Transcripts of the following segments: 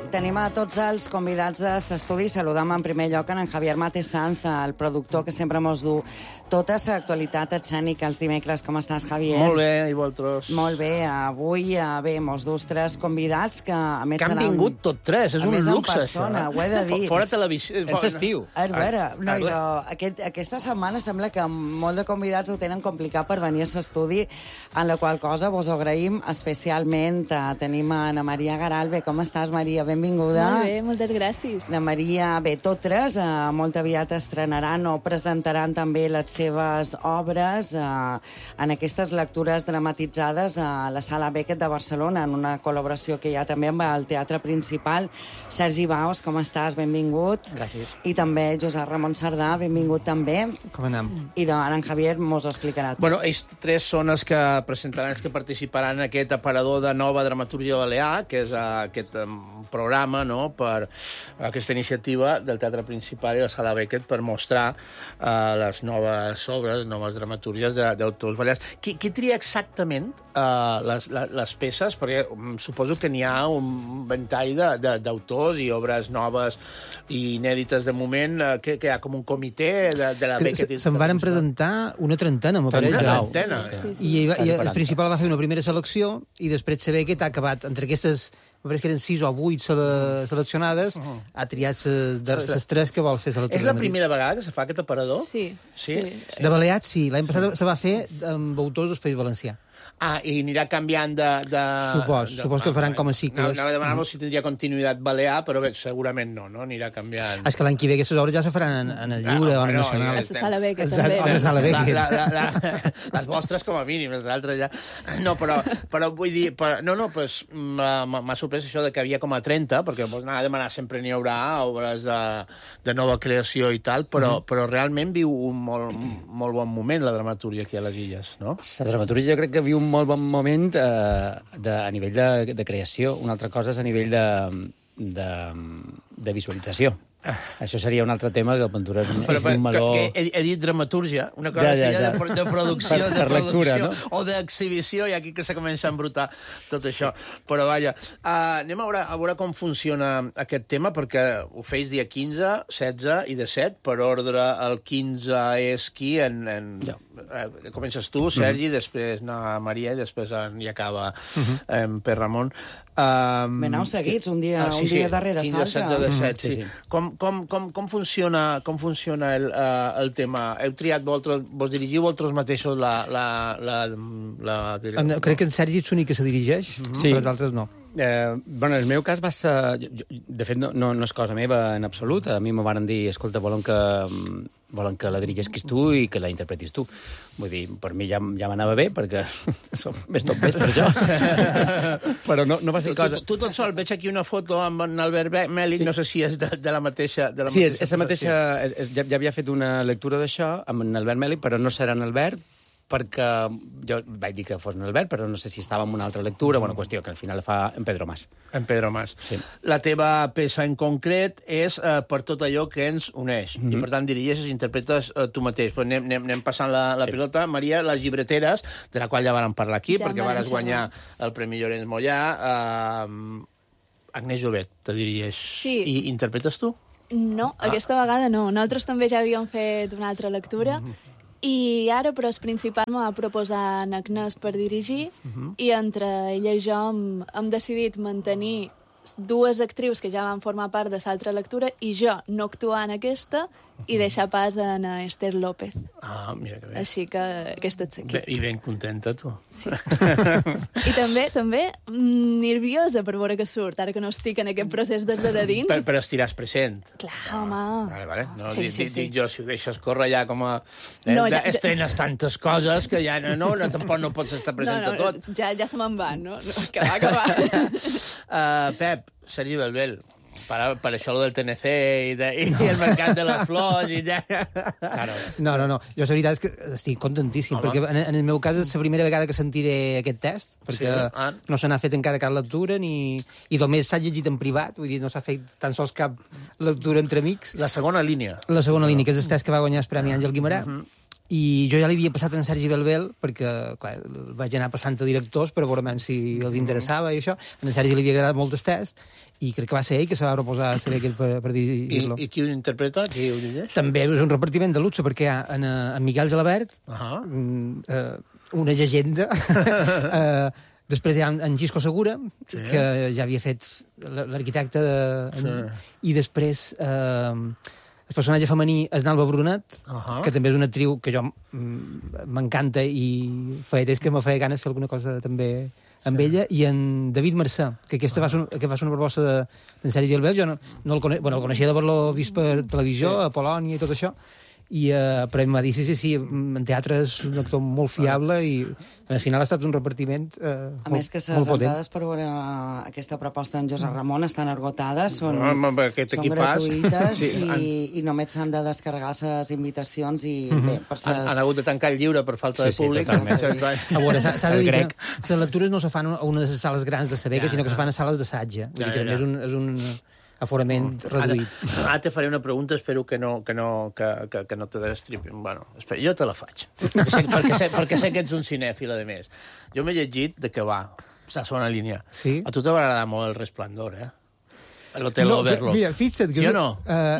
Tenim a tots els convidats a l'estudi. Saludam en primer lloc en Javier Mate Sanz, el productor que sempre mos du tota l'actualitat escènica els dimecres. Com estàs, Javier? Molt bé, i vosaltres? Molt bé. Avui mos dus tres convidats que a més que han vingut tot tres, és un luxe, persona, això. Ho he de dir. Fora televisió. És estiu. A veure, no, aquesta setmana sembla que molt de convidats ho tenen complicat per venir a l'estudi, en la qual cosa vos ho agraïm especialment. Tenim a Ana Maria Garalbe. Com estàs, Maria? Benvinguda. Molt bé, moltes gràcies. Ana Maria, bé, tot tres, molt aviat estrenaran o presentaran també les seves obres en aquestes lectures dramatitzades a la Sala Beckett de Barcelona, en una col·laboració que hi ha també amb el Teatre Principal. Sergi Baos, com estàs? Benvingut. Gràcies. I també Josep Ramon Sardà, benvingut també. Com anem? I en Javier mos ho explicarà. Bueno, ells tres són els que presentaran, els que participaran en aquest aparador de nova dramatúrgia balear, que és aquest programa, no?, per aquesta iniciativa del Teatre Principal i la Sala Beckett per mostrar les noves obres, noves dramatúrgies d'autors balears. Qui tria exactament les peces? Perquè suposo que n'hi ha un ventall d'autors i obres noves i inèdites de moment, que hi ha com un comitè de la Beckett. Se'n van presentar una trentena, m'ho pareix. Una trentena? I el Principal va fer una primera selecció i després la Beckett ha acabat entre aquestes... M'ho que eren 6 o 8 seleccionades, ha triat les 3 que vol fer seleccionar. És la primera vegada que se fa aquest aparador? Sí. De Balears, sí. L'any passat se va fer amb autors del País Valencià. I anirà canviant de... Supos que faran com a cicles. Anava a demanar-vos si tindria continuïtat balear, però bé, segurament no? Anirà canviant. És que l'any que ve aquestes obres ja se faran en el Lliure o en el Nacional. A la Sala Beckett, també. A la Sala Beckett. Les vostres, com a mínim, les altres ja... No, però vull dir... M'ha sorprès això de que havia com a 30, perquè vos anava a demanar sempre n'hi haurà obres de nova creació i tal, però realment viu un molt bon moment la dramatúrgia aquí a les Illes, no? La dramatúrgia jo crec que viu un molt bon moment a nivell de creació. Una altra cosa és a nivell de visualització. Això seria un altre tema que Ventura és un meló... He dit dramatúrgia, una cosa de producció, per lectura, no? O d'exhibició, i aquí que se comença a embrutar tot això. Però vaja, anem a veure com funciona aquest tema, perquè ho feis dia 15, 16 i 17, per ordre el 15 és qui? Comences tu, Sergi, després Maria, i després hi acaba Per Ramon. Aneu seguits, un dia darrere l'altre. 15, 16, 17, sí. Com funciona el tema? Heu triat vos dirigiu vosaltres mateixos la crec que en Sergi ets l'únic que se dirigeix, però els altres no. En el meu cas va ser... De fet, no és cosa meva en absolut. A mi m'ho van dir, escolta, volen que la dirigisquis tu i que la interpretis tu. Vull dir, per mi ja m'anava bé, perquè som més tot més per això. Però no va ser cosa... Tu tot sol, veig aquí una foto amb en Albert Mèlic, no sé si és de la mateixa... Sí, és la mateixa... Ja havia fet una lectura d'això amb en Albert Mèlic, però no serà en Albert, perquè jo vaig dir que fos en Albert, però no sé si estava en una altra lectura, bona qüestió, que al final la fa en Pedro Mas. En Pedro Mas. Sí. La teva peça en concret és per tot allò que ens uneix, i per tant dirigeixes i interpretes tu mateix. Però anem passant la pilota. Maria, Les llibreteres, de la qual ja vàrem parlar aquí, perquè vares guanyar el Premi Llorenç Mollà. Agnès Jovet te dirigeix. Sí. I interpretes tu? No, aquesta vegada no. Nosaltres també ja havíem fet una altra lectura, i ara, però, el Principal m'ha proposat Agnès per dirigir, i entre ella i jo hem decidit mantenir dues actrius que ja van formar part de l'altra lectura i jo no actuar en aquesta i deixar pas en Esther López. Mira que bé. Així que aquesta ets aquí. I ben contenta, tu. Sí. I també nerviosa per veure que surt, ara que no estic en aquest procés des de dins. Però estiràs present. Clar, home. Vale. No, sí. Dic jo, si ho deixes córrer ja com a... estrenes tantes coses que ja tampoc no pots estar present a tot. Ja se me'n van, no? Que va. Pep, Sergi Belbel, per això del TNC i el mercat de les flors i ja... No. Jo la veritat és que estic contentíssim, perquè en el meu cas és la primera vegada que sentiré aquest test, perquè no se n'ha fet encara cap lectura, i només s'ha llegit en privat, vull dir, no s'ha fet tan sols cap lectura entre amics. La segona línia. La segona línia, que és el test que va guanyar el Premi Àngel Guimerà. i jo ja li havia passat en Sergi Belbel, perquè, clar, vaig anar passant a directors per veure si els interessava i això. En Sergi li havia agradat molt el test, i crec que va ser ell que se va proposar a saber aquest per dirigir-lo. I qui ho interpreta? Qui ho dirigeix? També és un repartiment de luxe, perquè hi ha en Miquel Gelabert, una llegenda. Després hi ha en Gisco Segura, que ja havia fet l'arquitecte, i després el personatge femení és Nalba Brunat, que també és una actriu que jo m'encanta i feia temps que me feia ganes fer alguna cosa també amb ella, i en David Mercè, que aquesta va ser una proposta d'en Sergi Albert. Jo no el coneixia, el coneixia d'haver-lo vist per televisió, a Polònia i tot això, però em va dir, sí, en teatre és un actor molt fiable, i al final ha estat un repartiment molt potent. A més que les entrades per veure aquesta proposta d'en Josep Ramon estan esgotades, són gratuïtes, i només s'han de descarregar les invitacions, i bé, han hagut de tancar el lliure per falta de públic. A veure, s'ha de dir que les lectures no se fan a una de les sales grans de Sabeca, sinó que se fan a sales d'assaig. Vull dir que també és un aforament reduït. Ara te faré una pregunta, espero que no te destripi. Bueno, espera, jo te la faig. Perquè sé que ets un cinèfil, a més. Jo m'he llegit de què va, la segona línia. Sí? A tu t'agradarà molt El Resplendor, l'Hotel Overlook. Mira, fixa't que... Sí o no?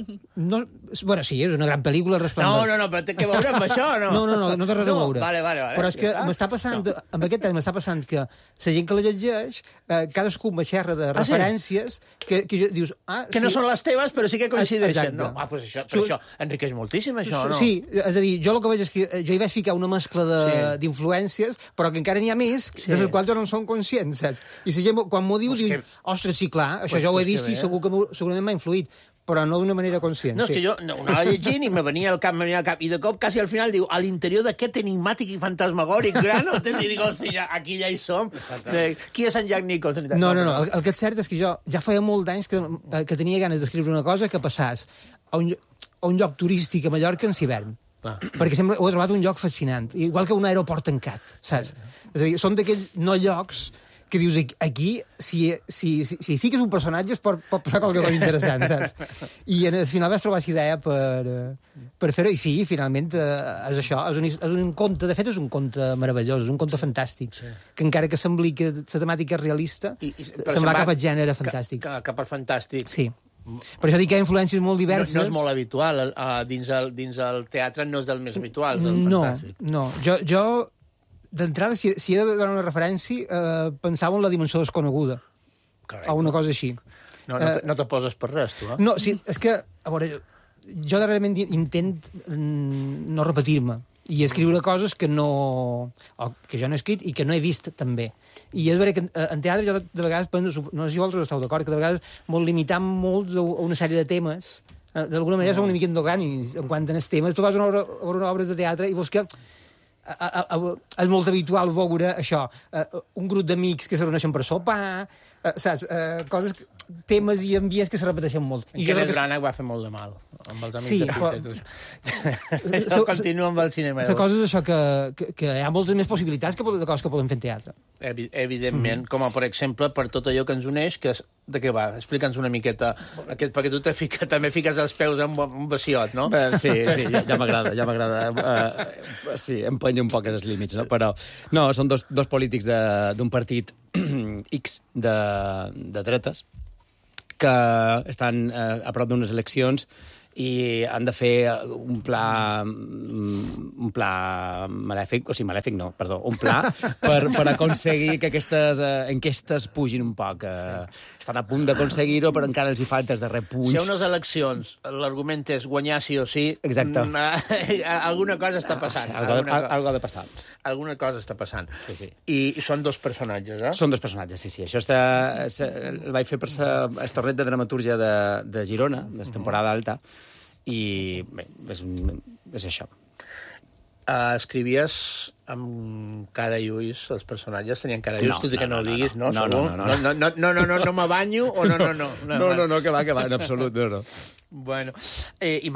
Bueno, sí, és una gran pel·lícula, El Resplendor. No, però té que veure amb això, no? No té res a veure. Vale. Però és que m'està passant, amb aquest temps m'està passant que la gent que la llegeix, cadascú me xerra de referències que dius... Que no són les teves, però sí que coincideixen, no? Pues això enriqueix moltíssim, això, no? Sí, és a dir, jo el que veig és que jo hi vaig ficar una mescla d'influències, però que encara n'hi ha més, de les quals jo no en som conscients, saps? I la gent, quan m'ho dius, ostres, sí, clar, això jo ho he vist i segurament m'ha influït, però no d'una manera conscient. No, és que jo anava llegint i me venia al cap, i de cop, quasi al final, diu, a l'interior d'aquest enigmàtic i fantasmagòric gran, i dic, hòstia, aquí ja hi som. Qui és en Jack Nicholson? No, el que és cert és que jo ja feia molt d'anys que tenia ganes d'escriure una cosa que passàs a un lloc turístic a Mallorca en hivern. Perquè sempre ho he trobat un lloc fascinant, igual que un aeroport tancat, saps? És a dir, són d'aquells no llocs que dius, aquí, si fiques un personatge pot passar qualque cosa interessant, saps? I al final vas trobar aquesta idea per fer-ho, i sí, finalment és això, és un conte, de fet és un conte meravellós, és un conte fantàstic, que encara que sembli que la temàtica és realista, se'n va cap al gènere fantàstic. Cap al fantàstic. Sí. Per això dic que hi ha influències molt diverses. No és molt habitual, dins el teatre no és del més habitual, del fantàstic. No, jo d'entrada, si he de donar una referència, pensava en La dimensió desconeguda. O una cosa així. No te poses per res, tu, No, sí, és que, a veure, jo darrerament intent no repetir-me i escriure coses que jo no he escrit i que no he vist, també. I és veritat que en teatre jo de vegades penso, no sé si vosaltres esteu d'acord, que de vegades molt limitant molt a una sèrie de temes. D'alguna manera som una mica endogànics en quant a els temes. Tu vas a veure obres de teatre i veus que és molt habitual veure això, un grup d'amics que se reuneixen per sopar, saps? Temes i ambients que se repeteixen molt. I Kenneth Branagh va fer molt de mal amb els amics de Peter. Això continua amb el cinema. La cosa és això, que hi ha moltes més possibilitats de coses que podem fer en teatre. Evidentment, com per exemple, per tot allò que ens uneix, que és de què va? Explica'ns una miqueta, perquè tu també fiques els peus en un baciot, no? Sí, ja m'agrada. Sí, empenyo un poc els límits, no? Però, no, són dos polítics d'un partit X de dretes que estan a prop d'unes eleccions i han de fer un pla malèfic, un pla per aconseguir que aquestes enquestes pugin un poc. Estan a punt d'aconseguir-ho, però encara els hi falta el darrer punt. Si hi ha unes eleccions, l'argument és guanyar sí o sí, exacte. Alguna cosa està passant. Algo ha de passar. Alguna cosa està passant. Sí. I són dos personatges, eh? Són dos personatges, sí. Això el vaig fer per el torneig de dramatúrgia de Girona, de la temporada alta, i bé, és això. Escrivies amb cara i ulls, els personatges tenien cara i ulls, tot i que no ho diguis, no? No m'abanyo o no? No, que va, en absolut, no. Bueno, i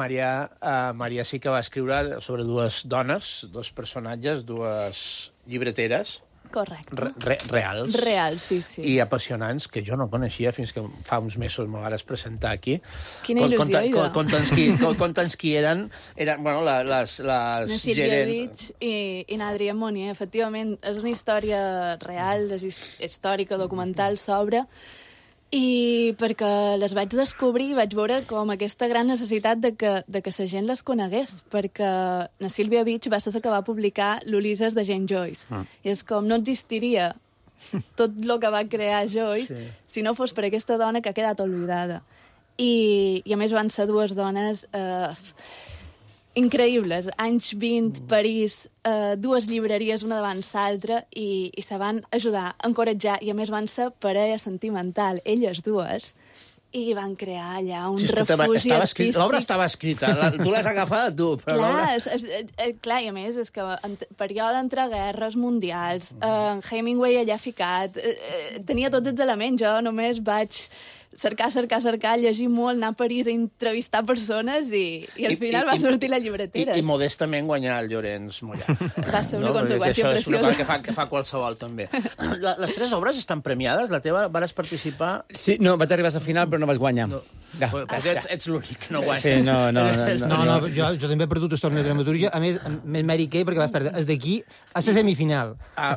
Maria sí que va escriure sobre dues dones, dos personatges, dues llibreteres, Correcte. Reals. Reals, sí. I apassionants, que jo no coneixia fins que fa uns mesos me vas presentar aquí. Quina il·lusió, idò. Conta'ns qui eren bueno, les Nasiljevich i Nadria Monier. Efectivament, és una història real, és històrica, documental, sobre... I perquè les vaig descobrir vaig veure com aquesta gran necessitat de que la gent les conegués, perquè na Sílvia Beach va ser la que va publicar l'Ulisses de Jane Joyce. I és com no existiria tot el que va crear Joyce si no fos per aquesta dona que ha quedat oblidada. I a més van ser dues dones increïbles. Anys 20, París, dues llibreries, una davant l'altra, i se van ajudar, encoratjar, i a més van ser parella sentimental, elles dues, i van crear allà un refugi artístic. L'obra estava escrita, tu l'has agafada tu. Clar, i a més, és que en període entre guerres mundials, Hemingway allà ficat, tenia tots els elements, jo només vaig... cercar, llegir molt, anar a París a entrevistar persones i al final va sortir la llibretera. I modestament guanyar el Llorenç Mollà. Va ser una conseqüència preciosa. Això és una cosa que fa qualsevol, també. Les tres obres estan premiades? La teva vas participar? Sí, no, vaig arribar a la final, però no vaig guanyar. No. Ets l'únic que no guanya. Sí, no. Jo també he perdut el torneig de dramaturgia, a més mèrit que perquè vas perdre. És d'aquí a la semifinal.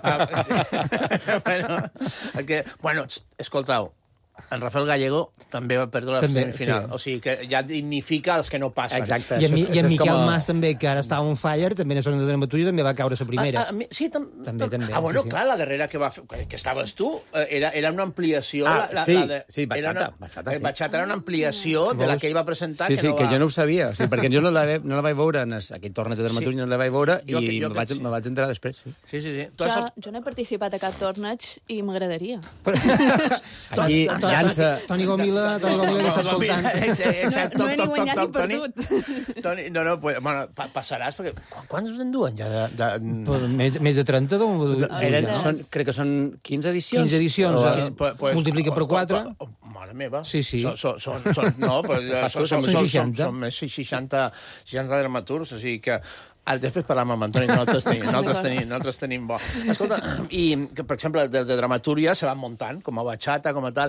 Bueno, escoltau, en Rafael Gallego també va perdre la semifinal. Sí. O sigui, que ja dignifica els que no passen. Exacte. I en Miquel Mas també, que ara estava on fire, també en el de dramaturgia, també va caure la primera. Sí, també. Bueno, sí. Clar, la darrera que va fer, que estaves tu, era una ampliació... Sí, Bachata. Bachata era una ampliació de la que ell va presentar. Sí, que jo no ho sabia, perquè jo no la vaig veure en aquell torneig de dramaturgia, no la vaig veure i me vaig entrar després. Sí. Jo no he participat a cap torneig i m'agradaria. Aquí... Toni Gomila, que està escoltant. No he ni guanyat ni perdut. Toni, bueno, passaràs, perquè quants en duen ja? Més de 30, crec que són 15 edicions. 15 edicions, multiplica per 4. Mare meva. Sí. No, són més 60 dramaturgs, o sigui que... Després parlem amb Antoni, nosaltres tenim bo. Escolta, i que, per exemple, de dramatúrgia se van muntant, com a Bachata, com a tal.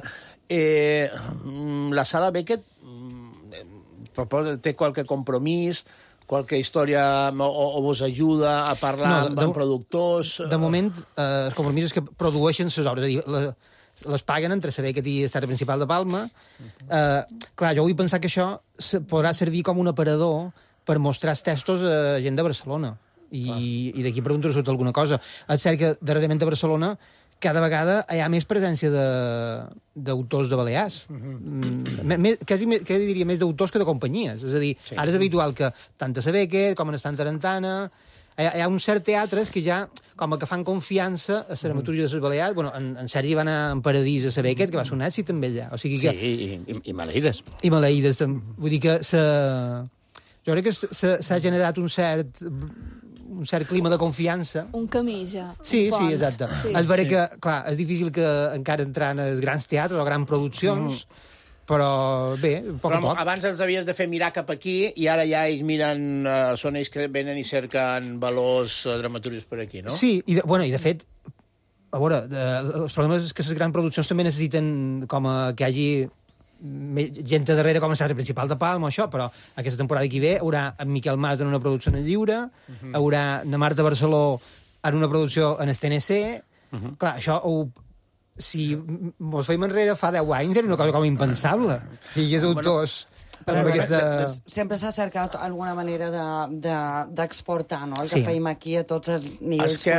La Sala Beckett té qualque compromís, qualque història o vos ajuda a parlar amb productors? De moment, el compromís és que produeixen les obres, és a dir, les paguen entre saber que té el Teatre Principal de Palma. Clar, jo vull pensar que això podrà servir com un aparador per mostrar els textos a gent de Barcelona. I d'aquí pregunto si alguna cosa. És cert que darrerament a Barcelona cada vegada hi ha més presència d'autors de Balears. Quasi diria més d'autors que de companyies. És a dir, ara és habitual que tant a Beckett com en Estan Tarantana... Hi ha uns certs teatres que ja com que fan confiança a la dramatúrgia de les Balears. Bueno, en Sergi va anar en Paradís a Beckett, que va ser un èxit també allà. O sigui que... Sí, i Maleïdes. I Maleïdes. Vull dir que jo crec que s'ha generat un cert clima de confiança. Un camí, ja. Sí, exacte. És vera que, clar, és difícil que encara entrar en els grans teatres o grans produccions, però bé, poc a poc. Abans els havies de fer mirar cap aquí i ara ja ells miren, són ells que venen i cerquen valors dramaturgs per aquí, no? Sí, i de fet, a veure, els problemes és que les grans produccions també necessiten que hi hagi gent a darrere com a Teatre Principal de Palma, això, però aquesta temporada que ve haurà en Miquel Mas en una producció en el Lliure, haurà na Marta Barceló en una producció en el TNC. Clar, això, si mos feim enrere fa 10 anys, era una cosa com impensable. I hi hagués autors... Sempre s'ha cercat alguna manera d'exportar, no? El que fèiem aquí a tots els nivells